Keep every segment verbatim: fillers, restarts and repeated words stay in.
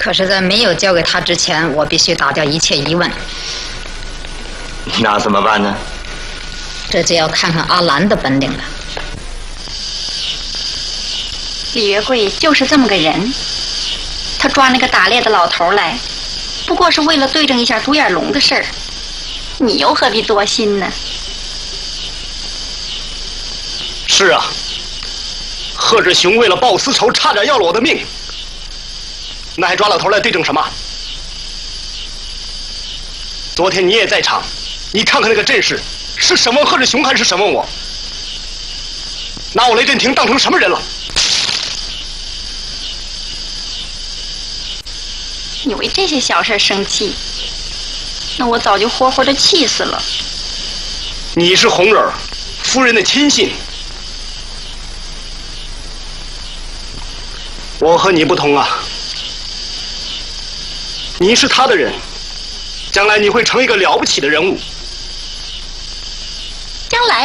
可是，在没有交给他之前，我必须打掉一切疑问。 那怎么办呢？ 这就要看看阿兰的本领了。 李月贵就是这么个人，他抓那个打猎的老头来，不过是为了对证一下独眼龙的事儿，你又何必多心呢？ 是啊，贺志雄为了报私仇，差点要了我的命。那还抓老头来对证什么？昨天你也在场，你看看那个阵势，是审问贺志雄还是审问我？拿我雷震霆当成什么人了？ 你为这些小事生气，那我早就活活的气死了。 你是红人夫人的亲信，我和你不同啊。你是他的人，将来你会成一个了不起的人物。 将来，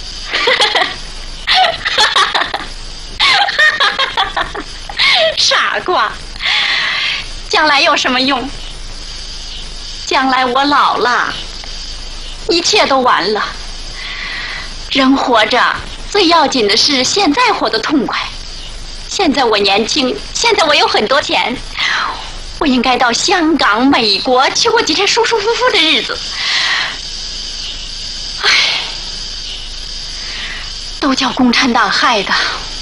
傻瓜，将来有什么用？将来我老了，一切都完了。人活着最要紧的是现在活得痛快。现在我年轻，现在我有很多钱。我应该到香港、美国去过几天舒舒服服的日子。唉，都叫共产党害的。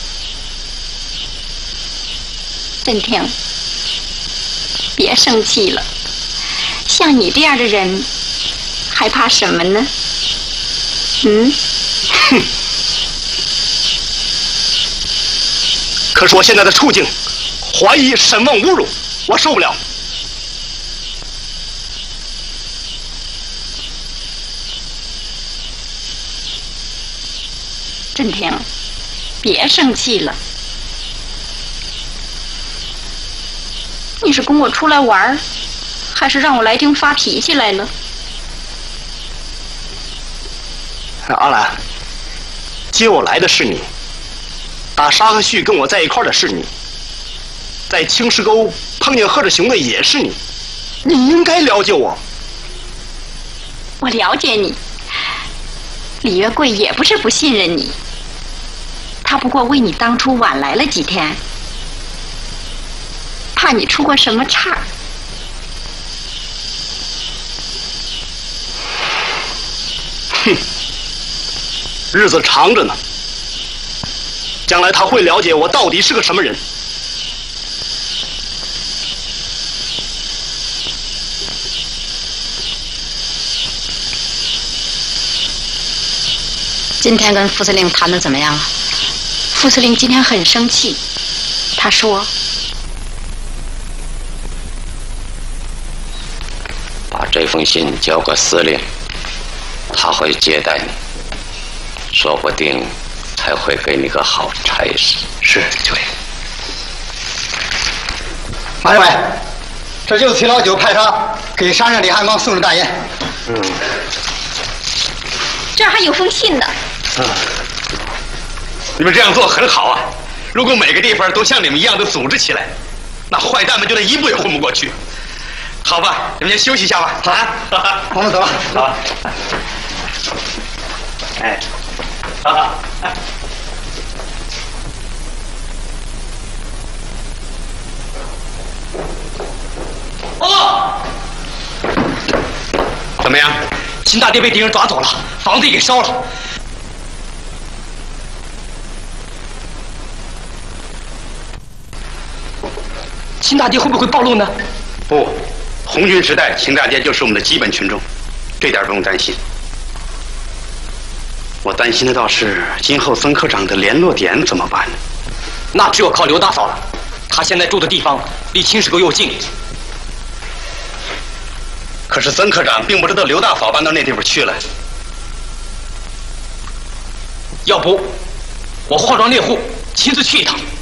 振霆，别生气了。像你这样的人，还怕什么呢？嗯？ 哼。可是我现在的处境，怀疑、审问、侮辱。我受不了。 振霆，别生气了。你是跟我出来玩，还是让我来听发脾气来了？ 阿兰，接我来的是你，打沙和旭跟我在一块儿的是你。在青石沟碰见贺志雄的也是你，你应该了解我。 我了解你，李月贵也不是不信任你，他不过为你当初晚来了几天，怕你出过什么岔。 哼，日子长着呢，将来他会了解我到底是个什么人。 今天跟副司令谈的怎么样了？ 副司令今天很生气，他说：“ 把这封信交给司令，他会接待你，说不定还会给你个好差事。” 是，对。 马立伟，这就是齐老九派他给山上李汉光送的大烟。 嗯。 这儿还有封信呢。 嗯，你们这样做很好啊！如果每个地方都像你们一样的组织起来，那坏蛋们就连一步也混不过去。好吧，你们先休息一下吧。 好，啊，我们走了。 好。哎，好好。 哦， 怎么样？ 秦大爹被敌人抓走了，房子也给烧了。秦大爹会不会暴露呢？ 不，红军时代，秦大爹就是我们的基本群众，这点不用担心。我担心的倒是今后曾科长的联络点怎么办呢？ 那只有靠刘大嫂了，她现在住的地方离青石沟又近。 可是曾科长并不知道刘大嫂搬到那地方去了。 要不，我化妆猎户，亲自去一趟。